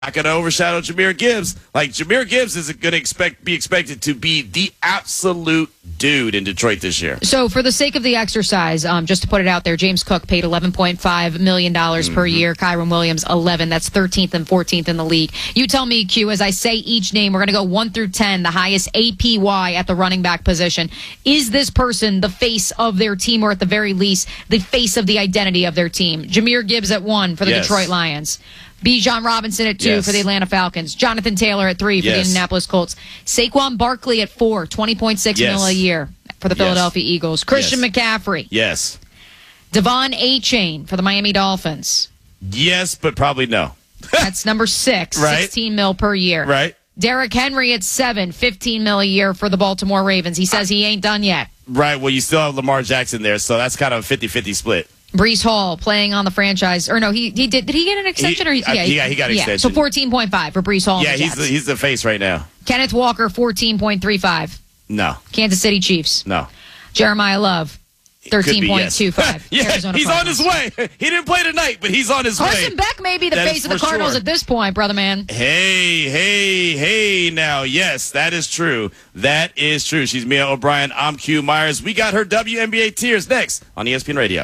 not going to overshadow Jahmyr Gibbs. Like, Jahmyr Gibbs is going to be expected to be the absolute dude in Detroit this year. So for the sake of the exercise, just to put it out there, James Cook paid $11.5 million per year. Kyron Williams, 11. That's 13th and 14th in the league. You tell me, Q, as I say each name, we're going to go 1 through 10, the highest APY at the running back position. Is this person the face of their team, or at the very least, the face of the identity of their team? Jahmyr Gibbs at 1 for the Detroit Lions. Bijan Robinson at 2 for the Atlanta Falcons. Jonathan Taylor at 3 for the Indianapolis Colts. Saquon Barkley at 4, $20.6 million a year for the Philadelphia Eagles. Christian McCaffrey. Yes. Devon Achane for the Miami Dolphins. Yes, but probably no. That's number 6, right. $16 million per year. Right. Derrick Henry at 7, $15 million a year for the Baltimore Ravens. He says he ain't done yet. Right. Well, you still have Lamar Jackson there, so that's kind of a 50-50 split. Breece Hall playing on the franchise, or no, he did. Did he get an extension? He got an extension. So 14.5 for Breece Hall. Yeah, he's the face right now. Kenneth Walker, 14.35. No. Kansas City Chiefs. No. Jeremiah Love, 13.25. Yeah, Arizona he's Cardinals. on his way. He didn't play tonight, but he's on his way. Carson Beck may be the face of the Cardinals at this point, brother man. Hey, now, yes, that is true. That is true. She's Mia O'Brien. I'm Q Myers. We got her WNBA tiers next on ESPN Radio.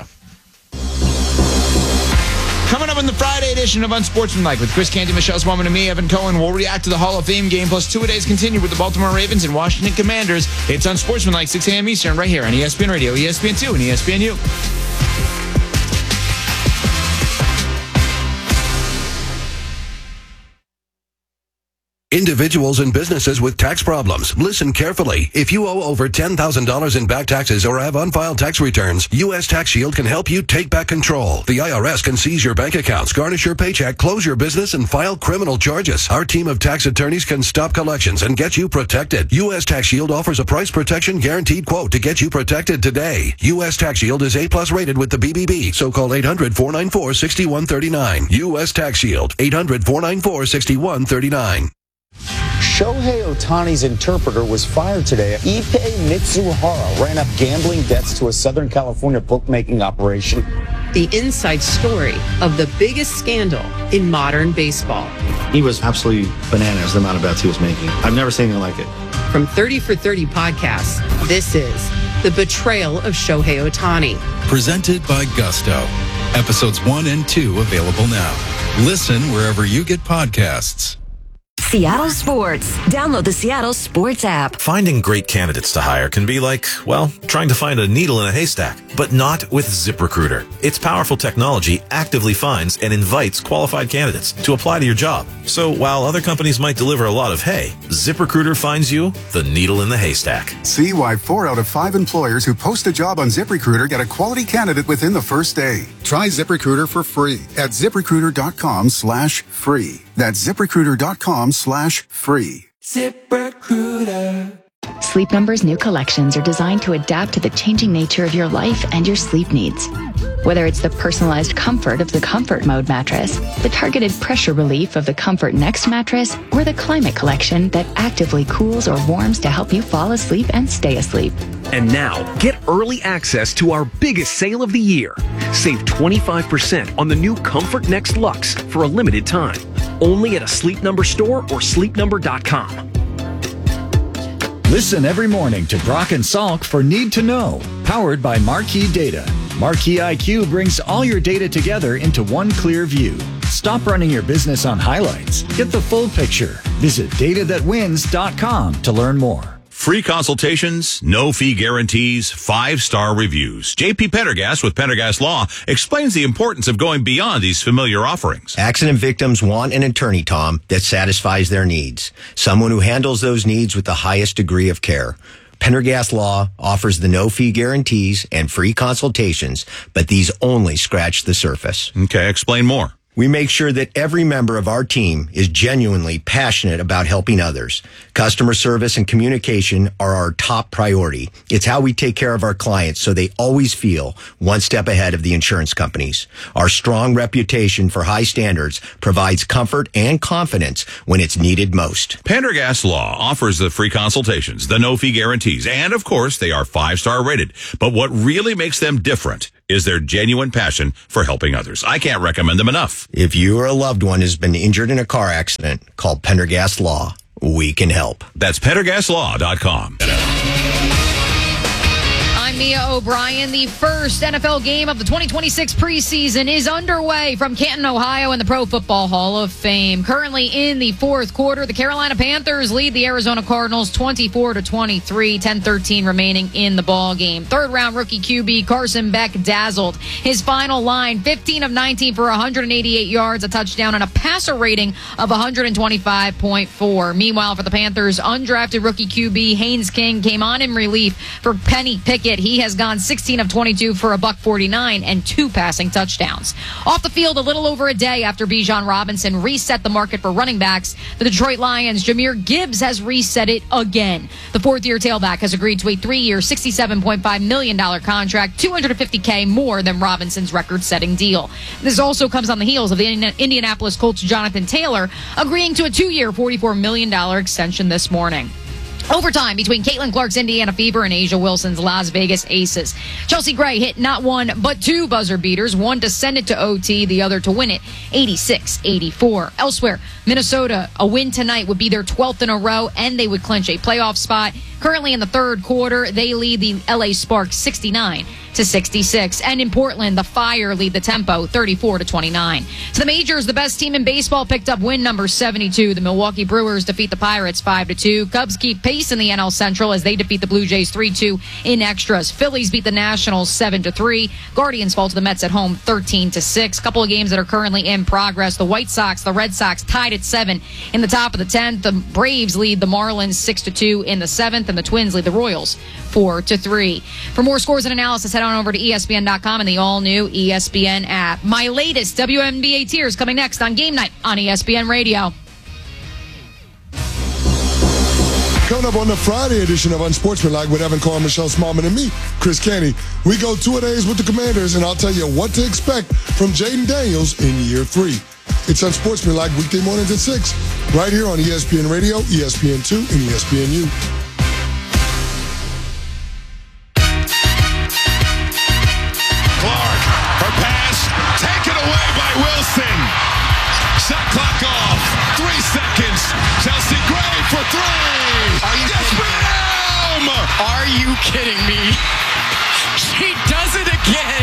Coming up in the Friday edition of Unsportsmanlike with Chris Canty, Michelle Swamman, and me, Evan Cohen, we'll react to the Hall of Fame game, plus two-a-days continue with the Baltimore Ravens and Washington Commanders. It's Unsportsmanlike, 6 a.m. Eastern, right here on ESPN Radio, ESPN2, and ESPNU. Individuals and businesses with tax problems. Listen carefully. If you owe over $10,000 in back taxes or have unfiled tax returns, U.S. Tax Shield can help you take back control. The IRS can seize your bank accounts, garnish your paycheck, close your business, and file criminal charges. Our team of tax attorneys can stop collections and get you protected. U.S. Tax Shield offers a price protection guaranteed quote to get you protected today. U.S. Tax Shield is A+ rated with the BBB, so call 800-494-6139. U.S. Tax Shield, 800-494-6139. Shohei Ohtani's interpreter was fired today. Ippei Mitsuhara ran up gambling debts to a Southern California bookmaking operation. The inside story of the biggest scandal in modern baseball. He was absolutely bananas, the amount of bets he was making. I've never seen anything like it. From 30 for 30 podcasts, this is The Betrayal of Shohei Ohtani. Presented by Gusto. Episodes 1 and 2 available now. Listen wherever you get podcasts. Seattle Sports. Download the Seattle Sports app. Finding great candidates to hire can be like, well, trying to find a needle in a haystack, but not with ZipRecruiter. Its powerful technology actively finds and invites qualified candidates to apply to your job. So while other companies might deliver a lot of hay, ZipRecruiter finds you the needle in the haystack. See why 4 out of 5 employers who post a job on ZipRecruiter get a quality candidate within the first day. Try ZipRecruiter for free at ZipRecruiter.com/free. That's ZipRecruiter.com/free. ZipRecruiter. Sleep Number's new collections are designed to adapt to the changing nature of your life and your sleep needs. Whether it's the personalized comfort of the Comfort Mode mattress, the targeted pressure relief of the Comfort Next mattress, or the Climate Collection that actively cools or warms to help you fall asleep and stay asleep. And now, get early access to our biggest sale of the year. Save 25% on the new Comfort Next Luxe for a limited time. Only at a Sleep Number store or sleepnumber.com. Listen every morning to Brock and Salk for Need to Know, powered by Marquee Data. Marquee IQ brings all your data together into one clear view. Stop running your business on highlights. Get the full picture. Visit datathatwins.com to learn more. Free consultations, no fee guarantees, 5-star reviews. J.P. Pendergast with Pendergast Law explains the importance of going beyond these familiar offerings. Accident victims want an attorney, Tom, that satisfies their needs. Someone who handles those needs with the highest degree of care. Pendergast Law offers the no-fee guarantees and free consultations, but these only scratch the surface. Okay, explain more. We make sure that every member of our team is genuinely passionate about helping others. Customer service and communication are our top priority. It's how we take care of our clients so they always feel one step ahead of the insurance companies. Our strong reputation for high standards provides comfort and confidence when it's needed most. Pendergast Law offers the free consultations, the no-fee guarantees, and of course, they are 5-star rated. But what really makes them different is their genuine passion for helping others. I can't recommend them enough. If you or a loved one has been injured in a car accident, call Pendergast Law. We can help. That's PendergastLaw.com. I'm Mia O'Brien. The first NFL game of the 2026 preseason is underway from Canton, Ohio, in the Pro Football Hall of Fame. Currently in the fourth quarter, the Carolina Panthers lead the Arizona Cardinals 24-23, 10-13 remaining in the ball game. Third-round rookie QB Carson Beck dazzled. His final line, 15 of 19 for 188 yards, a touchdown, and a passer rating of 125.4. Meanwhile, for the Panthers, undrafted rookie QB Haynes King came on in relief for Penny Pickett. He has gone 16 of 22 for $149 and 2 passing touchdowns. Off the field a little over a day after Bijan Robinson reset the market for running backs, the Detroit Lions' Jahmyr Gibbs has reset it again. The fourth-year tailback has agreed to a 3-year, $67.5 million contract, $250K more than Robinson's record-setting deal. This also comes on the heels of the Indianapolis Colts' Jonathan Taylor agreeing to a 2-year, $44 million extension this morning. Overtime between Caitlin Clark's Indiana Fever and Asia Wilson's Las Vegas Aces. Chelsea Gray hit not one, but 2 buzzer beaters, one to send it to OT, the other to win it, 86-84. Elsewhere, Minnesota, a win tonight would be their 12th in a row, and they would clinch a playoff spot. Currently in the third quarter, they lead the LA Sparks 69-66. And in Portland, the Fire lead the Tempo 34-29. To the majors, the best team in baseball picked up win number 72. The Milwaukee Brewers defeat the Pirates 5-2. Cubs keep pace in the NL Central as they defeat the Blue Jays 3-2 in extras. Phillies beat the Nationals 7-3. Guardians fall to the Mets at home 13-6. Couple of games that are currently in progress. The White Sox, the Red Sox tied at 7 in the top of the 10th. The Braves lead the Marlins 6-2 in the 7th. And the Twins lead the Royals 4-3. For more scores and analysis, head on over to ESPN.com and the all-new ESPN app. My latest WNBA tiers coming next on Game Night on ESPN Radio. Coming up on the Friday edition of Unsportsmanlike with Evan Cohen, Michelle Smallman, and me, Chris Canty, we go 2-a-days with the Commanders, and I'll tell you what to expect from Jaden Daniels in year 3. It's Unsportsmanlike weekday mornings at 6, right here on ESPN Radio, ESPN2, and ESPNU. Clark, her pass taken away by Wilson. Shot clock off. 3 seconds. Chelsea Gray for 3. Yes, ma'am! Are you kidding me? She does it again.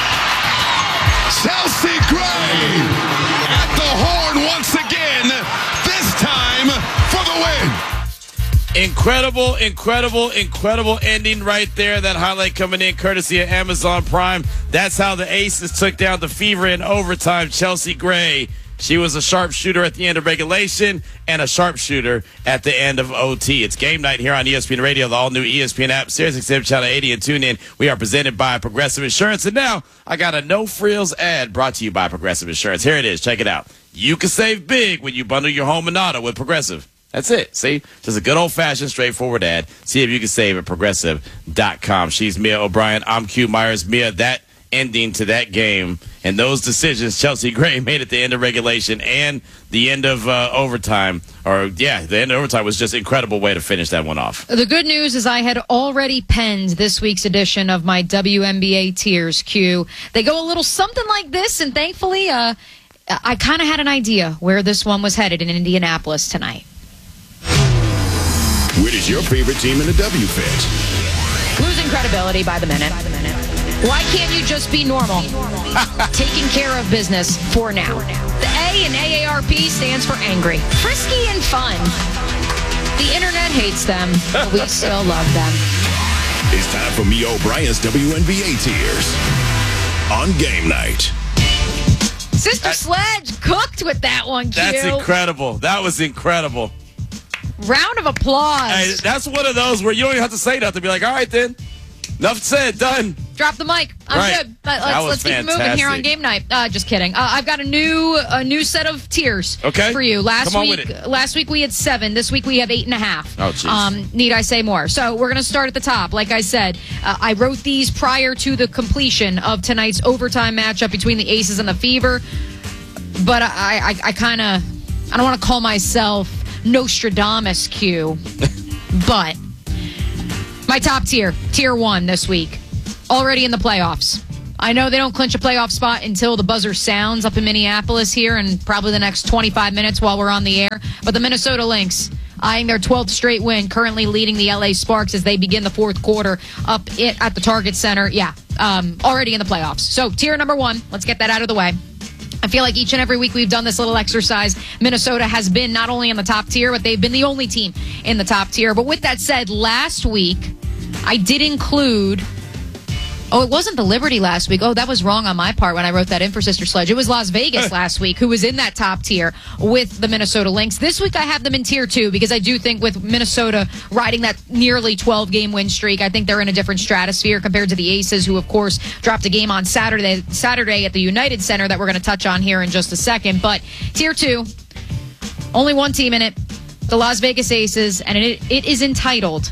Chelsea Gray at the horn once again. This time for the win. Incredible ending right there. That highlight coming in courtesy of Amazon Prime. That's how the Aces took down the Fever in overtime. Chelsea Gray, she was a sharpshooter at the end of regulation and a sharpshooter at the end of OT. It's Game Night here on ESPN Radio, the all-new ESPN app, SiriusXM Channel 80, and tune in. We are presented by Progressive Insurance. And now I got a no-frills ad brought to you by Progressive Insurance. Here it is. Check it out. You can save big when you bundle your home and auto with Progressive. That's it. See? Just a good old-fashioned, straightforward ad. See if you can save at Progressive.com. She's Mia O'Brien. I'm Q Myers. Mia, that ending to that game and those decisions Chelsea Gray made at the end of regulation and the end of overtime, the end of overtime was just an incredible way to finish that one off. The good news is I had already penned this week's edition of my WNBA tiers, Q. They go a little something like this, and thankfully I kind of had an idea where this one was headed in Indianapolis tonight. Where does your favorite team in the W fit? Losing credibility by the minute. Why can't you just be normal? Taking care of business for now. The A in AARP stands for angry, frisky, and fun. The internet hates them, but we still love them. It's time for Mia O'Brien's WNBA tiers on Game Night. Sister Sledge cooked with that one, Q. That's incredible. That was incredible. Round of applause. Hey, that's one of those where you don't even have to say nothing. Be like, all right, then. Enough said. Done. Drop the mic. I'm good. Let's keep it moving here on Game Night. Just kidding. I've got a new set of tiers for you. Last week we had 7. This week we have 8.5. Oh, jeez. Need I say more? So we're going to start at the top. Like I said, I wrote these prior to the completion of tonight's overtime matchup between the Aces and the Fever. But I don't want to call myself Nostradamus Q, but my top tier 1 this week, already in the playoffs. I know they don't clinch a playoff spot until the buzzer sounds up in Minneapolis here in probably the next 25 minutes while we're on the air. But the Minnesota Lynx, eyeing their 12th straight win, currently leading the LA Sparks as they begin the fourth quarter up at the Target Center. Already in the playoffs. So tier number 1, let's get that out of the way. I feel like each and every week we've done this little exercise. Minnesota has been not only in the top tier, but they've been the only team in the top tier. But with that said, last week I did include... Oh, it wasn't the Liberty last week. Oh, that was wrong on my part when I wrote that in for Sister Sledge. It was Las Vegas last week who was in that top tier with the Minnesota Lynx. This week I have them in tier 2 because I do think with Minnesota riding that nearly 12-game win streak, I think they're in a different stratosphere compared to the Aces, who, of course, dropped a game on Saturday at the United Center that we're going to touch on here in just a second. But tier 2, only one team in it, the Las Vegas Aces, and it is entitled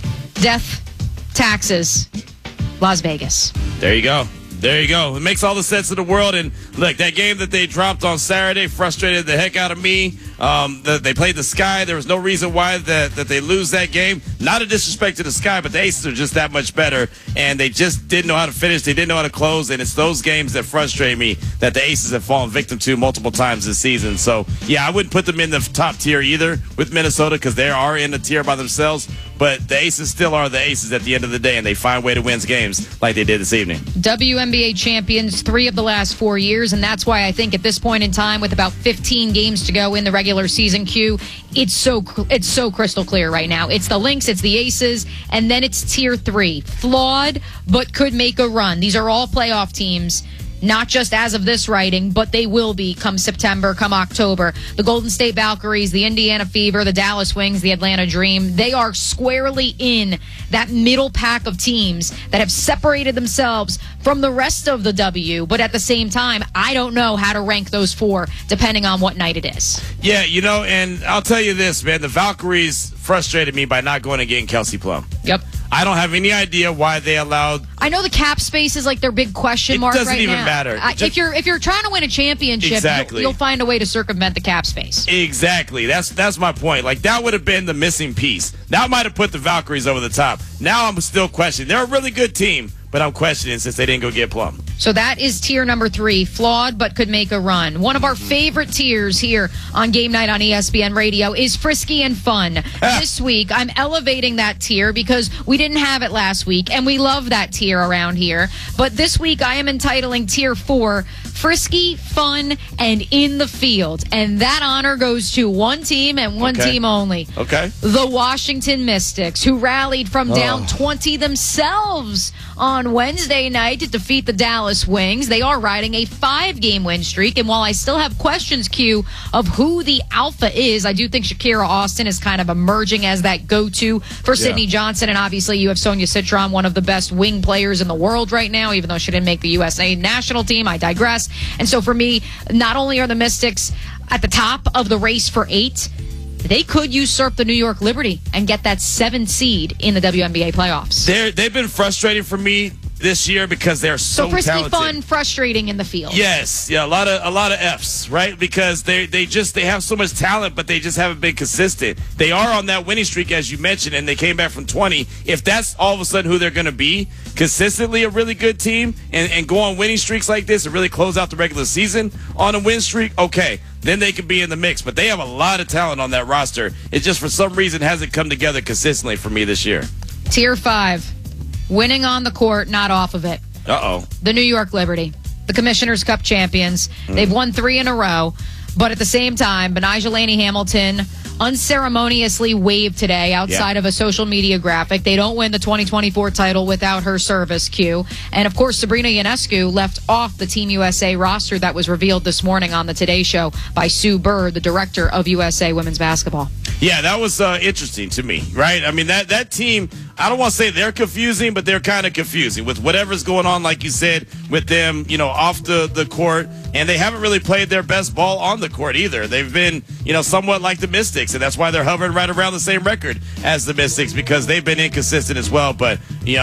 Death, Taxes, Las Vegas. There you go. There you go. It makes all the sense in the world. And look, that game that they dropped on Saturday frustrated the heck out of me. They played the Sky. There was no reason why that they lose that game. Not a disrespect to the Sky, but the Aces are just that much better. And they just didn't know how to finish. They didn't know how to close. And it's those games that frustrate me that the Aces have fallen victim to multiple times this season. So, yeah, I wouldn't put them in the top tier either with Minnesota because they are in the tier by themselves. But the Aces still are the Aces at the end of the day, and they find a way to win games like they did this evening. WNBA champions 3 of the last 4 years, and that's why I think at this point in time, with about 15 games to go in the regular season, Q, it's so crystal clear right now. It's the Lynx, it's the Aces, and then it's tier 3. Flawed, but could make a run. These are all playoff teams. Not just as of this writing, but they will be come September, come October. The Golden State Valkyries, the Indiana Fever, the Dallas Wings, the Atlanta Dream, they are squarely in that middle pack of teams that have separated themselves from the rest of the W. But at the same time, I don't know how to rank those 4 depending on what night it is. Yeah, and I'll tell you this, man. The Valkyries frustrated me by not going and getting Kelsey Plum. Yep. I don't have any idea why they allowed. I know the cap space is like their big question mark right now. It doesn't even matter. If you're trying to win a championship, exactly. you'll find a way to circumvent the cap space. Exactly. That's my point. Like, that would have been the missing piece. That might have put the Valkyries over the top. Now I'm still questioning. They're a really good team, but I'm questioning since they didn't go get Plum. So that is tier number 3, flawed but could make a run. One of our favorite tiers here on Game Night on ESPN Radio is frisky and fun. This week, I'm elevating that tier because we didn't have it last week, and we love that tier around here. But this week, I am entitling tier 4, frisky, fun, and in the field. And that honor goes to one team and one team only. Okay. The Washington Mystics, who rallied from down 20 themselves on Wednesday night to defeat the Dallas Wings. They are riding a 5-game win streak, and while I still have questions, Q, of who the alpha is, I do think Shakira Austin is kind of emerging as that go-to for Sydney Johnson, and obviously you have Sonia Citron, one of the best wing players in the world right now, even though she didn't make the USA national team. I digress. And so for me, not only are the Mystics at the top of the race for 8, they could usurp the New York Liberty and get that 7th seed in the WNBA playoffs. They've been frustrating for me this year because they're so frisky, talented. fun, frustrating in the field. Yes, yeah, a lot of F's, right? Because they have so much talent, but they just haven't been consistent. They are on that winning streak, as you mentioned, and they came back from 20. If that's all of a sudden who they're going to be, consistently a really good team, and go on winning streaks like this and really close out the regular season on a win streak, okay, then they could be in the mix. But they have a lot of talent on that roster. It just, for some reason, hasn't come together consistently for me this year. Tier 5. Winning on the court, not off of it. Uh-oh. The New York Liberty, the Commissioner's Cup champions. They've won 3 in a row. But at the same time, Benijah Laney Hamilton unceremoniously waved today outside of a social media graphic. They don't win the 2024 title without her service, Q. And, of course, Sabrina Ionescu left off the Team USA roster that was revealed this morning on the Today Show by Sue Bird, the director of USA Women's Basketball. Yeah, that was interesting to me, right? I mean, that team, I don't want to say they're confusing, but they're kind of confusing with whatever's going on, like you said, with them, off the court. And they haven't really played their best ball on the court either. They've been, somewhat like the Mystics, and that's why they're hovering right around the same record as the Mystics, because they've been inconsistent as well. But,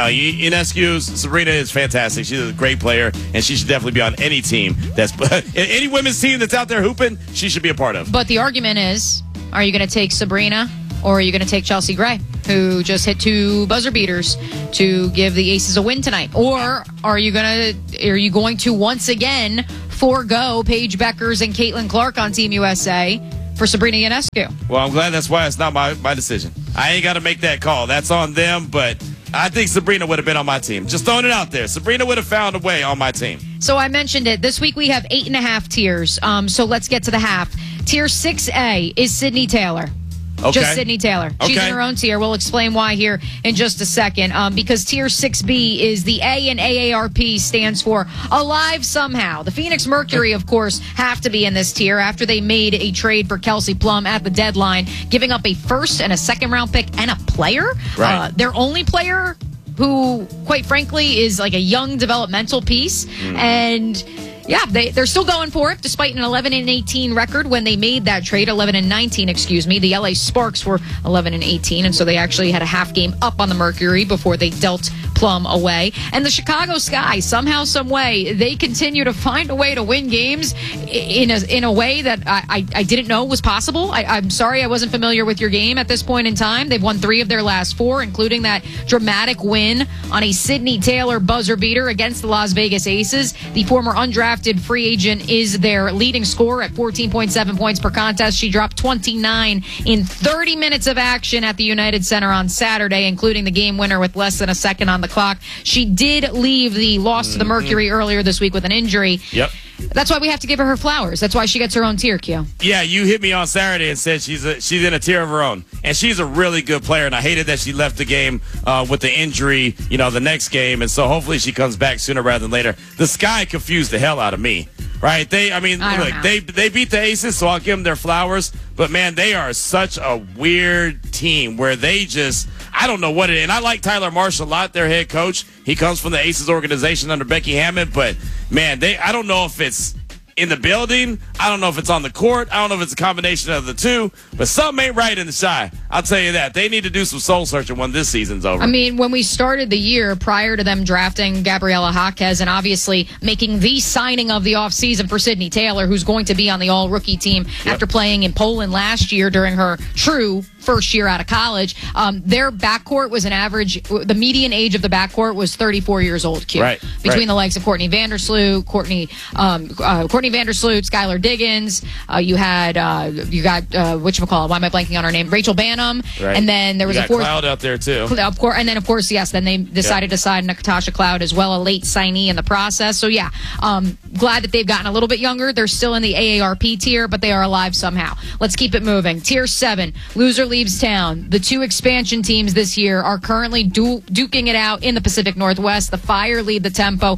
Ionescu, Sabrina is fantastic. She's a great player, and she should definitely be on any team any women's team that's out there hooping, she should be a part of. But the argument is, are you going to take Sabrina Or are you going to take Chelsea Gray, who just hit 2 buzzer beaters to give the Aces a win tonight? Or are you going to once again forego Paige Beckers and Caitlin Clark on Team USA for Sabrina Ionescu? Well, I'm glad that's why it's not my decision. I ain't got to make that call. That's on them, but I think Sabrina would have been on my team. Just throwing it out there. Sabrina would have found a way on my team. So I mentioned it. This week we have 8.5 tiers. So let's get to the half. Tier 6A is Sydney Taylor. Okay. Just Sydney Taylor. She's in her own tier. We'll explain why here in just a second. Because Tier 6B is the A in AARP stands for Alive Somehow. The Phoenix Mercury, of course, have to be in this tier after they made a trade for Kelsey Plum at the deadline, giving up a first and a second-round pick and a player. Right. Their only player who, quite frankly, is like a young developmental piece. And yeah, they're still going for it, despite an 11-18 record when they made that trade. 11-19, excuse me. The LA Sparks were 11-18, and so they actually had a half game up on the Mercury before they dealt Plum away. And the Chicago Sky, somehow, some way, they continue to find a way to win games in a way that I didn't know was possible. I'm sorry I wasn't familiar with your game at this point in time. They've won 3 of their last 4, including that dramatic win on a Sydney Taylor buzzer beater against the Las Vegas Aces. The former undrafted free agent is their leading scorer at 14.7 points per contest. She dropped 29 in 30 minutes of action at the United Center on Saturday, including the game winner with less than a second on the clock. She did leave the loss to the Mercury earlier this week with an injury. Yep. That's why we have to give her flowers. That's why she gets her own tier, Q. Yeah, you hit me on Saturday and said she's in a tier of her own. And she's a really good player, and I hated that she left the game with the injury, the next game. And so hopefully she comes back sooner rather than later. The Sky confused the hell out of me, right? They beat the Aces, so I'll give them their flowers. But, man, they are such a weird team where they just – I don't know what it is. And I like Tyler Marsh a lot, their head coach. He comes from the Aces organization under Becky Hammond. But, man, I don't know if it's in the building. I don't know if it's on the court. I don't know if it's a combination of the two. But something ain't right in the Shy. I'll tell you that. They need to do some soul searching when this season's over. I mean, when we started the year prior to them drafting Gabriela Jaquez and obviously making the signing of the offseason for Sydney Taylor, who's going to be on the all-rookie team after playing in Poland last year during her true first year out of college, their backcourt was the median age of the backcourt was 34 years old, Q. Right. Between the likes of Courtney Vandersloot, Skylar Diggins, you got whatchamacallit, why am I blanking on her name? Rachel Banham. Right. And then there was a fourth Cloud out there too. Of course, and then of course, yes, then they decided to sign Natasha Cloud as well, a late signee in the process. So yeah, glad that they've gotten a little bit younger. They're still in the AARP tier, but they are alive somehow. Let's keep it moving. Tier 7, loser leaves town. The 2 expansion teams this year are currently duking it out in the Pacific Northwest. The Fire lead the tempo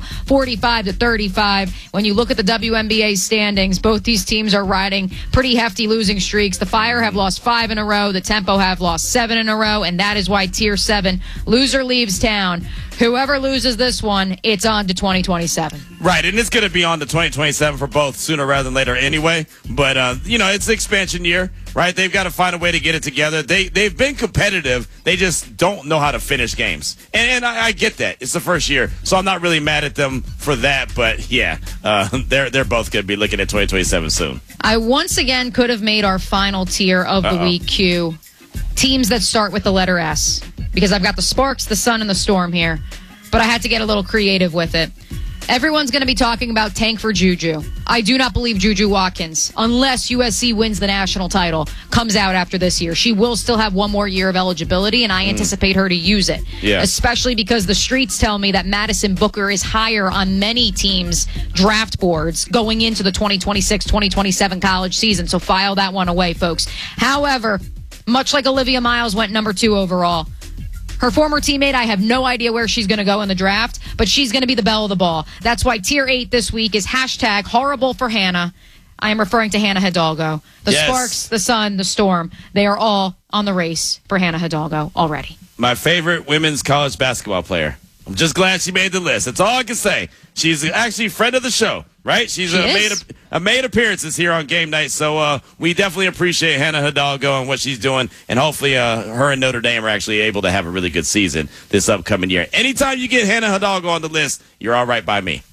45-35. When you look at the WNBA standings, both these teams are riding pretty hefty losing streaks. The Fire have lost 5 in a row. The Tempo have lost 7 in a row, and that is why Tier 7, loser leaves town. Whoever loses this one, it's on to 2027. Right, and it's going to be on to 2027 for both sooner rather than later anyway. But, it's the expansion year, right? They've got to find a way to get it together. They've been competitive. They just don't know how to finish games. And I get that. It's the first year, so I'm not really mad at them for that. But, yeah, they're both going to be looking at 2027 soon. I once again could have made our final tier of the week, Q. Teams that start with the letter S. Because I've got the Sparks, the Sun, and the Storm here. But I had to get a little creative with it. Everyone's going to be talking about tank for Juju. I do not believe Juju Watkins, unless USC wins the national title, comes out after this year. She will still have one more year of eligibility, and I anticipate her to use it. Yeah. Especially because the streets tell me that Madison Booker is higher on many teams' draft boards going into the 2026-2027 college season. So file that one away, folks. However, much like Olivia Miles went number 2 overall, her former teammate, I have no idea where she's going to go in the draft, but she's going to be the belle of the ball. That's why Tier 8 this week is hashtag horrible for Hannah. I am referring to Hannah Hidalgo. The Sparks, the Sun, the Storm, they are all on the race for Hannah Hidalgo already. My favorite women's college basketball player. I'm just glad she made the list. That's all I can say. She's actually a friend of the show, right? She's made appearances here on game night, so we definitely appreciate Hannah Hidalgo and what she's doing, and hopefully her and Notre Dame are actually able to have a really good season this upcoming year. Anytime you get Hannah Hidalgo on the list, you're all right by me.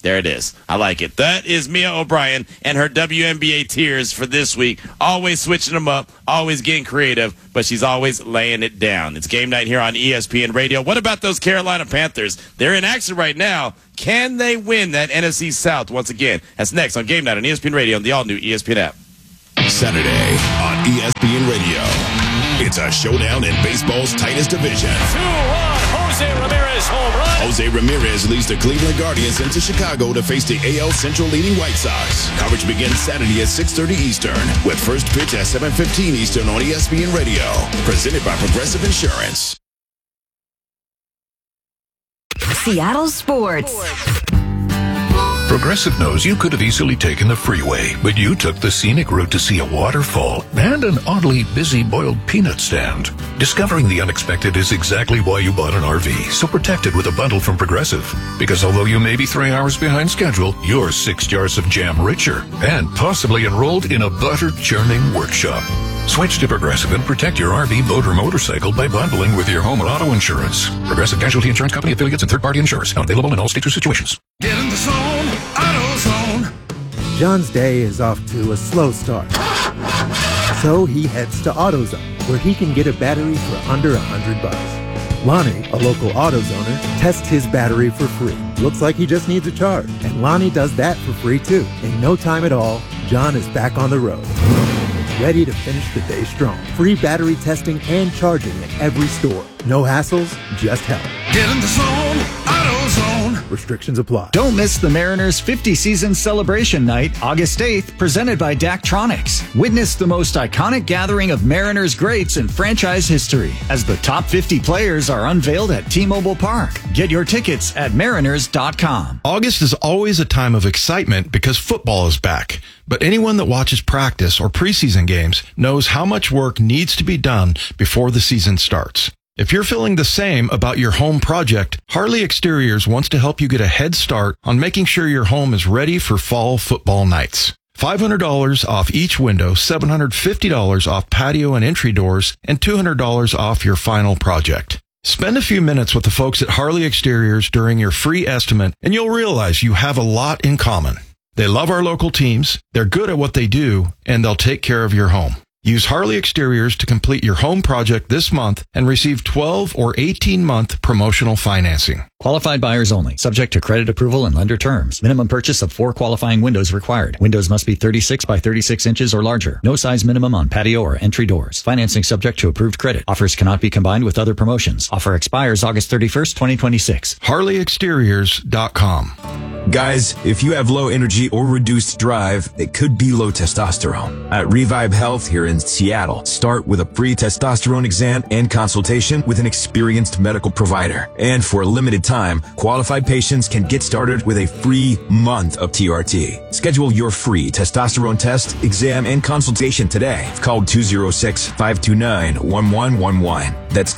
There it is. I like it. That is Mia O'Brien and her WNBA tiers for this week. Always switching them up, always getting creative, but she's always laying it down. It's game night here on ESPN Radio. What about those Carolina Panthers? They're in action right now. Can they win that NFC South once again? That's next on Game Night on ESPN Radio and the all-new ESPN app. Saturday on ESPN Radio. It's a showdown in baseball's tightest division. 2-1, Jose Ramirez home run. Jose Ramirez leads the Cleveland Guardians into Chicago to face the AL Central leading White Sox. Coverage begins Saturday at 6:30 Eastern with first pitch at 7:15 Eastern on ESPN Radio. Presented by Progressive Insurance. Seattle Sports. Progressive knows you could have easily taken the freeway, but you took the scenic route to see a waterfall and an oddly busy boiled peanut stand. Discovering the unexpected is exactly why you bought an RV, so protect it with a bundle from Progressive. Because although you may be 3 hours behind schedule, you're 6 jars of jam richer and possibly enrolled in a butter-churning workshop. Switch to Progressive and protect your RV, boat, or motorcycle by bundling with your home and auto insurance. Progressive Casualty Insurance Company affiliates and third-party insurers. Not available in all states or situations. Get in the zone, AutoZone. John's day is off to a slow start. So he heads to AutoZone, where he can get a battery for under $100. Lonnie, a local AutoZoner, tests his battery for free. Looks like he just needs a charge. And Lonnie does that for free too. In no time at all, John is back on the road. Ready to finish the day strong. Free battery testing and charging at every store. No hassles, just help. Get in the zone, AutoZone. Restrictions apply. Don't miss the Mariners 50 season celebration night, August 8th, presented by Daktronics. Witness the most iconic gathering of Mariners greats in franchise history as the top 50 players are unveiled at T-Mobile Park. Get your tickets at mariners.com. August is always a time of excitement because football is back. But anyone that watches practice or preseason games knows how much work needs to be done before the season starts. If you're feeling the same about your home project, Harley Exteriors wants to help you get a head start on making sure your home is ready for fall football nights. $500 off each window, $750 off patio and entry doors, and $200 off your final project. Spend a few minutes with the folks at Harley Exteriors during your free estimate, and you'll realize you have a lot in common. They love our local teams, they're good at what they do, and they'll take care of your home. Use Harley Exteriors to complete your home project this month and receive 12 or 18-month promotional financing. Qualified buyers only. Subject to credit approval and lender terms. Minimum purchase of 4 qualifying windows required. Windows must be 36 by 36 inches or larger. No size minimum on patio or entry doors. Financing subject to approved credit. Offers cannot be combined with other promotions. Offer expires August 31st, 2026. HarleyExteriors.com. Guys, if you have low energy or reduced drive, it could be low testosterone. At Revive Health here in Seattle, start with a free testosterone exam and consultation with an experienced medical provider. And for a limited time, qualified patients can get started with a free month of TRT. Schedule your free testosterone test, exam, and consultation today. Call 206-529-1111. That's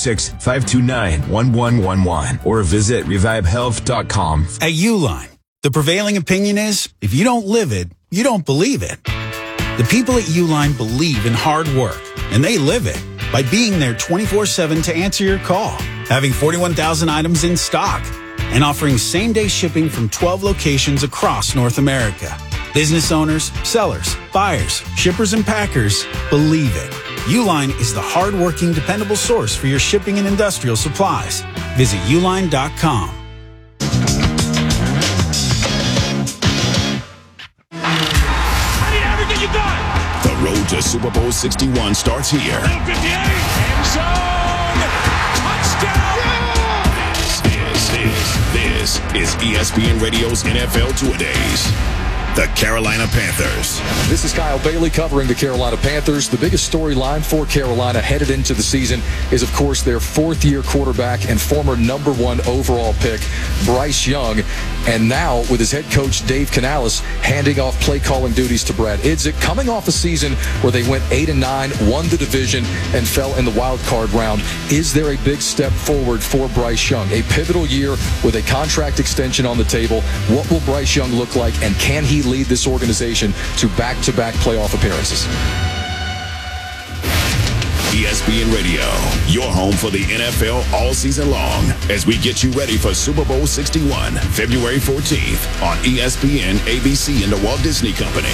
206-529-1111. Or visit revivehealth.com. At Uline, the prevailing opinion is, if you don't live it, you don't believe it. The people at Uline believe in hard work, and they live it by being there 24/7 to answer your call, having 41,000 items in stock, and offering same-day shipping from 12 locations across North America. Business owners, sellers, buyers, shippers, and packers believe it. Uline is the hard-working, dependable source for your shipping and industrial supplies. Visit uline.com. The road to Super Bowl 61 starts here. End zone, touchdown! This is ESPN Radio's NFL Two-A-Days. The Carolina Panthers. This is Kyle Bailey covering the Carolina Panthers. The biggest storyline for Carolina headed into the season is, of course, their fourth-year quarterback and former #1 overall pick, Bryce Young. And now, with his head coach, Dave Canales, handing off play-calling duties to Brad Idzik, coming off a season where they went 8-9, won the division, and fell in the wild card round. Is there a big step forward for Bryce Young? A pivotal year with a contract extension on the table. What will Bryce Young look like, and can he lead this organization to back-to-back playoff appearances? ESPN ESPN Radio, your home for the NFL all season long, as we get you ready for Super Bowl 61, February 14th on ESPN, ABC, and the Walt Disney Company.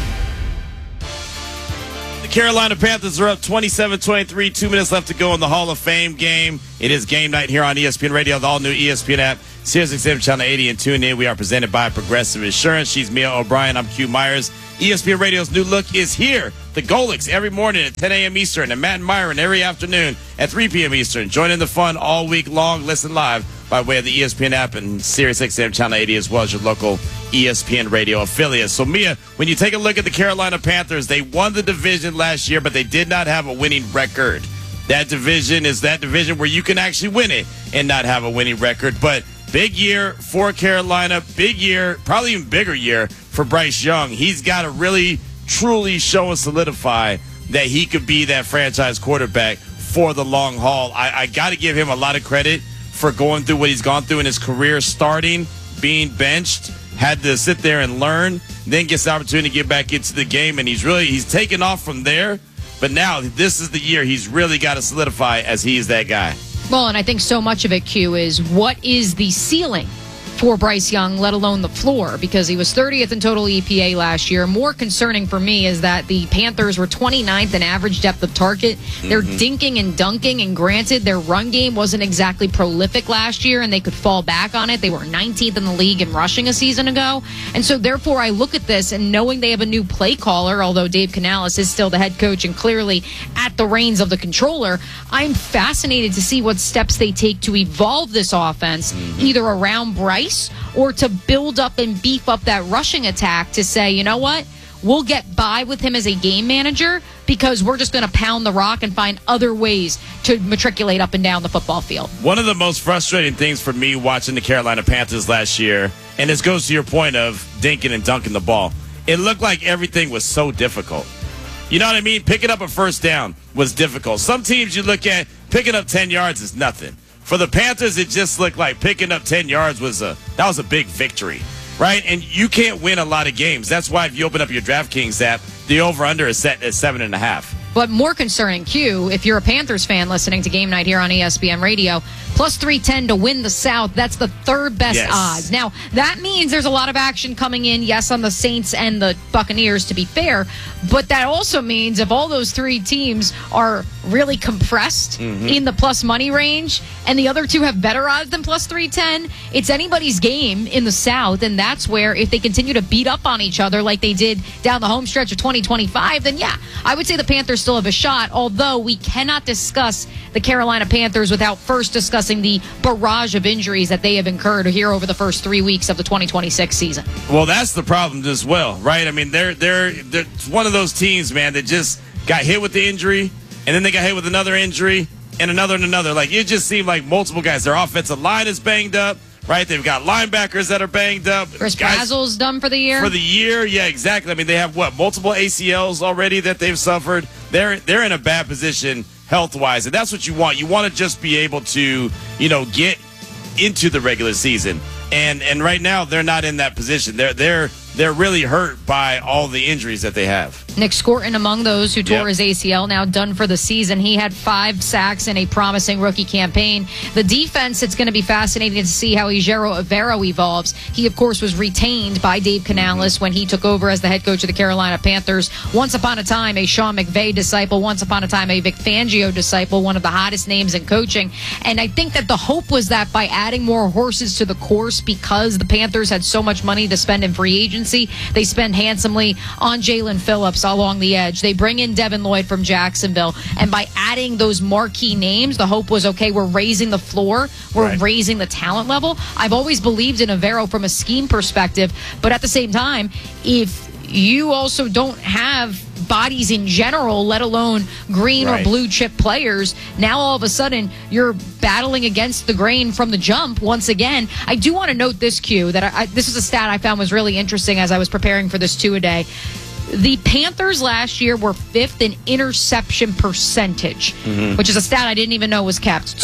The Carolina Panthers are up 27-23, 2 minutes left to go in the Hall of Fame game. It is game night here on ESPN Radio, the all-new ESPN app, SiriusXM Channel 80, and tune in. We are presented by Progressive Insurance. She's Mia O'Brien. I'm Q Myers. ESPN Radio's new look is here. The Golics every morning at 10 a.m. Eastern, and Matt and Myron every afternoon at 3 p.m. Eastern. Join in the fun all week long. Listen live by way of the ESPN app and SiriusXM Channel 80, as well as your local ESPN Radio affiliate. So, Mia, when you take a look at the Carolina Panthers, they won the division last year, but they did not have a winning record. That division is that division where you can actually win it and not have a winning record. But big year for Carolina, big year, probably even bigger year for Bryce Young. He's got to really, truly show and solidify that he could be that franchise quarterback for the long haul. I got to give him a lot of credit for going through what he's gone through in his career, starting, being benched, had to sit there and learn, then gets the opportunity to get back into the game, and he's taken off from there. But now this is the year he's really got to solidify as he is that guy. Well, and I think so much of it, Q, is what is the ceiling for Bryce Young, let alone the floor, because he was 30th in total EPA last year. More concerning for me is that the Panthers were 29th in average depth of target. They're dinking and dunking, and granted, their run game wasn't exactly prolific last year, and they could fall back on it. They were 19th in the league in rushing a season ago. And so, therefore, I look at this, and knowing they have a new play caller, although Dave Canales is still the head coach and clearly at the reins of the controller, I'm fascinated to see what steps they take to evolve this offense, either around Bryce or to build up and beef up that rushing attack to say, you know what, we'll get by with him as a game manager because we're just going to pound the rock and find other ways to matriculate up and down the football field. One of the most frustrating things for me watching the Carolina Panthers last year, and this goes to your point of dinking and dunking the ball, it looked like everything was so difficult. You know what I mean? Picking up a first down was difficult. Some teams you look at, picking up 10 yards is nothing. For the Panthers, it just looked like picking up 10 yards was a big victory, right? And you can't win a lot of games. That's why if you open up your DraftKings app, the over-under is set at 7.5. But more concerning, Q, if you're a Panthers fan listening to Game Night here on ESPN Radio, plus 310 to win the South. That's the third best odds. Now, that means there's a lot of action coming in, yes, on the Saints and the Buccaneers, to be fair. But that also means if all those three teams are really compressed in the plus money range and the other two have better odds than plus 310, it's anybody's game in the South. And that's where if they continue to beat up on each other like they did down the home stretch of 2025, then yeah, I would say the Panthers still have a shot, although we cannot discuss the Carolina Panthers without first discussing the barrage of injuries that they have incurred here over the first 3 weeks of the 2026 season. Well, that's the problem as well, right? I mean, they're one of those teams, man, that just got hit with the injury, and then they got hit with another injury, and another. Like, it just seemed like multiple guys. Their offensive line is banged up, right? They've got linebackers that are banged up. Chris Brazel's done for the year? For the year, yeah, exactly. I mean, they have, multiple ACLs already that they've suffered. They're in a bad position health-wise, and that's what you want. You want to just be able to, get into the regular season. And right now, they're not in that position. They're really hurt by all the injuries that they have. Nick Scorton among those who tore his ACL, now done for the season. He had 5 sacks in a promising rookie campaign. The defense, it's going to be fascinating to see how Ejiro Evero evolves. He, of course, was retained by Dave Canales when he took over as the head coach of the Carolina Panthers. Once upon a time, a Sean McVay disciple. Once upon a time, a Vic Fangio disciple, one of the hottest names in coaching. And I think that the hope was that by adding more horses to the course, because the Panthers had so much money to spend in free agency, they spend handsomely on Jalen Phillips along the edge. They bring in Devin Lloyd from Jacksonville. And by adding those marquee names, the hope was, okay, we're raising the floor. We're raising the talent level. I've always believed in Evero from a scheme perspective. But at the same time, if you also don't have bodies in general, let alone green or blue chip players, now all of a sudden you're battling against the grain from the jump once again. I do want to note this, Q, that this is a stat I found was really interesting as I was preparing for this two-a-day. The Panthers last year were 5th in interception percentage, which is a stat I didn't even know was kept,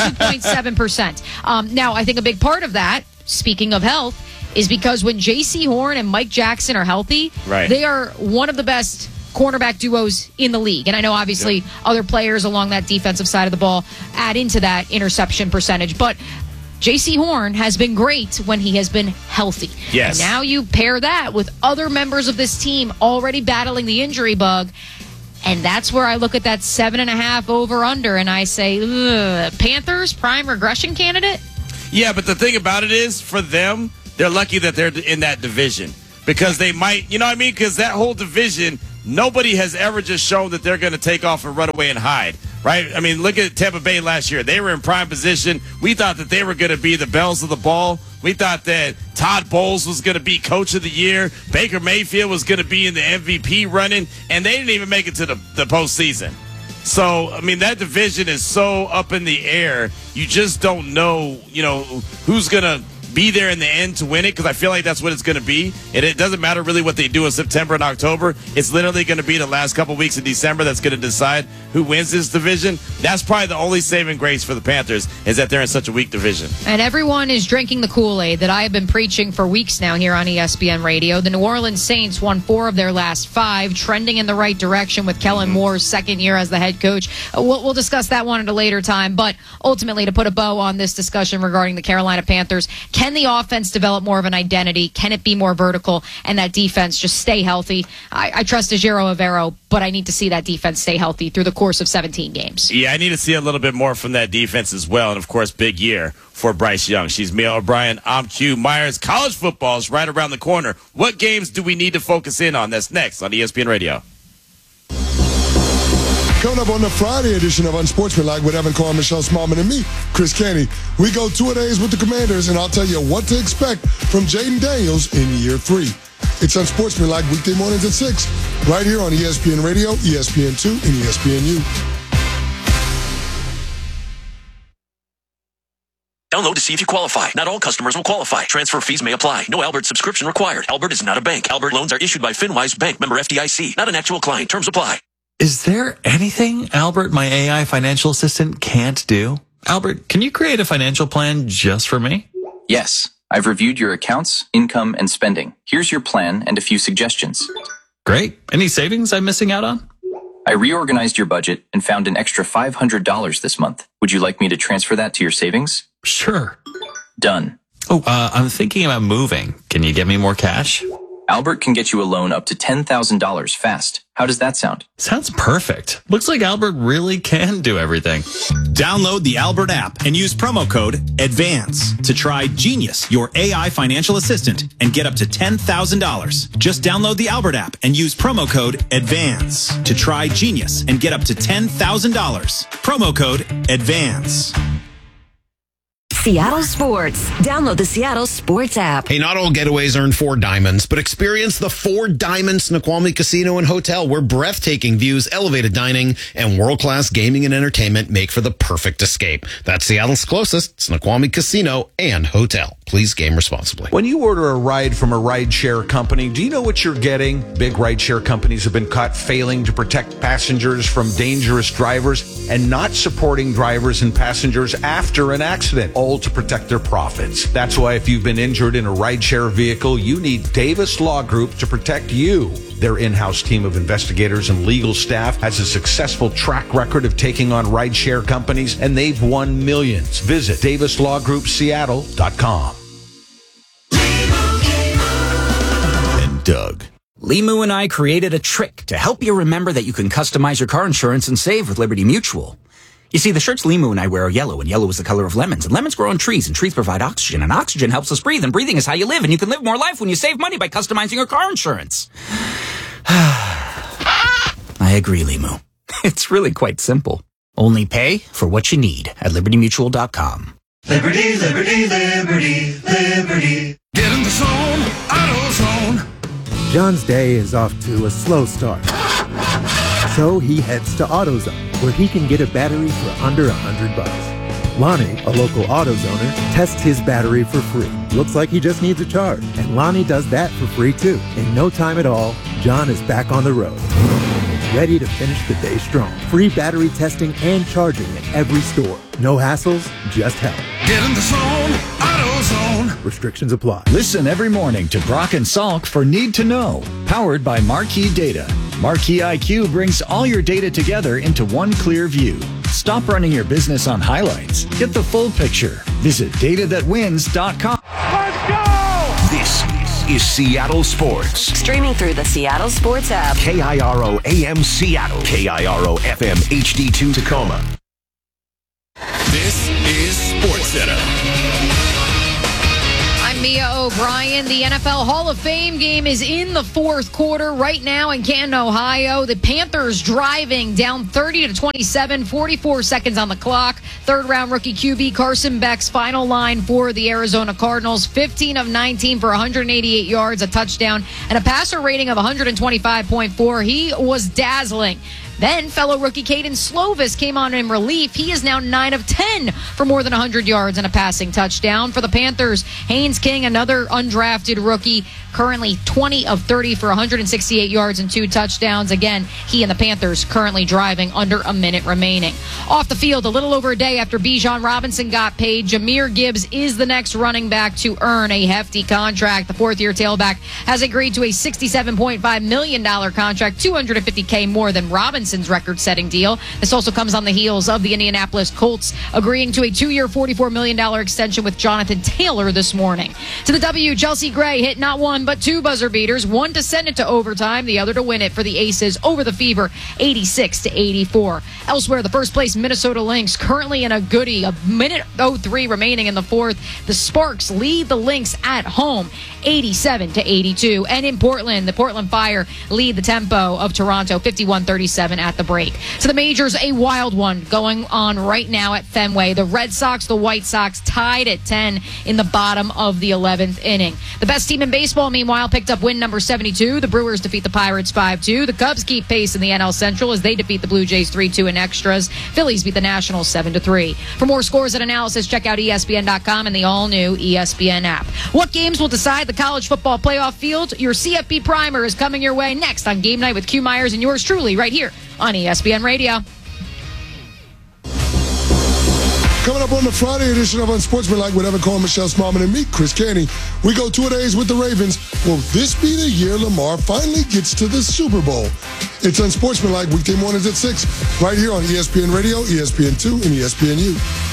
2.7%. Now, I think a big part of that, speaking of health, is because when J.C. Horn and Mike Jackson are healthy, they are one of the best cornerback duos in the league. And I know obviously other players along that defensive side of the ball add into that interception percentage, but J.C. Horn has been great when he has been healthy. Yes. And now you pair that with other members of this team already battling the injury bug, and that's where I look at that 7.5 over-under, and I say, Panthers, prime regression candidate? Yeah, but the thing about it is, for them, they're lucky that they're in that division. Because they might, you know what I mean? Because that whole division, nobody has ever just shown that they're going to take off and run away and hide, right? I mean, look at Tampa Bay last year. They were in prime position. We thought that they were going to be the bells of the ball. We thought that Todd Bowles was going to be coach of the year. Baker Mayfield was going to be in the MVP running, and they didn't even make it to the postseason. So, I mean, that division is so up in the air. You just don't know, who's going to be there in the end to win it, because I feel like that's what it's going to be. And it doesn't matter really what they do in September and October. It's literally going to be the last couple weeks of December that's going to decide who wins this division. That's probably the only saving grace for the Panthers, is that they're in such a weak division. And everyone is drinking the Kool-Aid that I have been preaching for weeks now here on ESPN Radio. The New Orleans Saints won 4 of their last 5, trending in the right direction with Kellen Moore's second year as the head coach. We'll discuss that one at a later time. But ultimately, to put a bow on this discussion regarding the Carolina Panthers, can the offense develop more of an identity? Can it be more vertical? And that defense just stay healthy? I trust Ejiro Evero, but I need to see that defense stay healthy through the course of 17 games. Yeah, I need to see a little bit more from that defense as well. And, of course, big year for Bryce Young. She's Mia O'Brien. I'm Q Myers. College football is right around the corner. What games do we need to focus in on? That's next on ESPN Radio. Coming up on the Friday edition of Unsportsmanlike with Evan Carr, Michelle Smallman, and me, Chris Canty, we go 2-a-days with the Commanders, and I'll tell you what to expect from Jaden Daniels in year 3. It's Unsportsmanlike weekday mornings at 6, right here on ESPN Radio, ESPN2, and ESPNU. Download to see if you qualify. Not all customers will qualify. Transfer fees may apply. No Albert subscription required. Albert is not a bank. Albert loans are issued by FinWise Bank, member FDIC. Not an actual client. Terms apply. Is there anything Albert, my AI financial assistant, can't do? Albert, can you create a financial plan just for me? Yes. I've reviewed your accounts, income, and spending. Here's your plan and a few suggestions. Great. Any savings I'm missing out on? I reorganized your budget and found an extra $500 this month. Would you like me to transfer that to your savings? Sure. Done. Oh, I'm thinking about moving. Can you get me more cash? Albert can get you a loan up to $10,000 fast. How does that sound? Sounds perfect. Looks like Albert really can do everything. Download the Albert app and use promo code ADVANCE to try Genius, your AI financial assistant, and get up to $10,000. Just download the Albert app and use promo code ADVANCE to try Genius and get up to $10,000. Promo code ADVANCE. Seattle Sports. Download the Seattle Sports app. Hey, not all getaways earn 4 diamonds, but experience the 4 Diamonds Snoqualmie Casino and Hotel, where breathtaking views, elevated dining, and world-class gaming and entertainment make for the perfect escape. That's Seattle's closest Snoqualmie Casino and Hotel. Please game responsibly. When you order a ride from a rideshare company, do you know what you're getting? Big rideshare companies have been caught failing to protect passengers from dangerous drivers and not supporting drivers and passengers after an accident, all to protect their profits. That's why if you've been injured in a rideshare vehicle, you need Davis Law Group to protect you. Their in-house team of investigators and legal staff has a successful track record of taking on rideshare companies, and they've won millions. Visit DavisLawGroupSeattle.com. And Doug. Limu and I created a trick to help you remember that you can customize your car insurance and save with Liberty Mutual. You see, the shirts Limu and I wear are yellow, and yellow is the color of lemons, and lemons grow on trees, and trees provide oxygen, and oxygen helps us breathe, and breathing is how you live, and you can live more life when you save money by customizing your car insurance. I agree, Limu. It's really quite simple. Only pay for what you need at LibertyMutual.com. Liberty, liberty, liberty, liberty. Get in the zone, AutoZone. John's day is off to a slow start. So he heads to AutoZone, where he can get a battery for under $100. Lonnie, a local AutoZoner, tests his battery for free. Looks like he just needs a charge. And Lonnie does that for free too. In no time at all, John is back on the road. Ready to finish the day strong. Free battery testing and charging at every store. No hassles, just help. Get in the zone, AutoZone. Restrictions apply. Listen every morning to Brock and Salk for Need to Know, powered by Marquee Data. Marquee IQ brings all your data together into one clear view. Stop running your business on highlights. Get the full picture. Visit datathatwins.com. Let's go! This is Seattle Sports. Streaming through the Seattle Sports app. KIRO AM Seattle. KIRO FM HD2 Tacoma. This is SportsCenter. I'm Mia O'Brien. The NFL Hall of Fame game is in the fourth quarter right now in Canton, Ohio. The Panthers driving down 30-27, 44 seconds on the clock. Third-round rookie QB Carson Beck's final line for the Arizona Cardinals, 15 of 19 for 188 yards, a touchdown, and a passer rating of 125.4. He was dazzling. Then fellow rookie Caden Slovis came on in relief. He is now 9 of 10 for more than 100 yards and a passing touchdown. For the Panthers, Haynes King, another undrafted rookie, currently 20 of 30 for 168 yards and 2 touchdowns. Again, he and the Panthers currently driving under a minute remaining. Off the field, a little over a day after Bijan Robinson got paid, Jahmyr Gibbs is the next running back to earn a hefty contract. The fourth-year tailback has agreed to a $67.5 million contract, $250K more than Robinson's record-setting deal. This also comes on the heels of the Indianapolis Colts agreeing to a 2-year, $44 million extension with Jonathan Taylor this morning. To the W, Chelsea Gray hit not one but 2 buzzer beaters, one to send it to overtime, the other to win it for the Aces over the Fever, 86-84. Elsewhere, the first-place Minnesota Lynx currently in a goodie, a minute 03 remaining in the fourth. The Sparks lead the Lynx at home, 87-82. And in Portland, the Portland Fire lead the Tempo of Toronto, 51-37 at the break. To the majors, a wild one going on right now at Fenway. The Red Sox, the White Sox tied at 10 in the bottom of the 11th inning. The best team in baseball, meanwhile, picked up win number 72. The Brewers defeat the Pirates 5-2. The Cubs keep pace in the NL Central as they defeat the Blue Jays 3-2 in extras. Phillies beat the Nationals 7-3. For more scores and analysis, check out ESPN.com and the all-new ESPN app. What games will decide the college football playoff field? Your CFB Primer is coming your way next on Game Night with Q Myers and yours truly right here on ESPN Radio. Coming up on the Friday edition of Unsportsmanlike with Evan Cohen, Michelle Smallman, and me, Chris Canty, we go 2-a-days with the Ravens. Will this be the year Lamar finally gets to the Super Bowl? It's Unsportsmanlike weekday mornings at 6, right here on ESPN Radio, ESPN2, and ESPNU.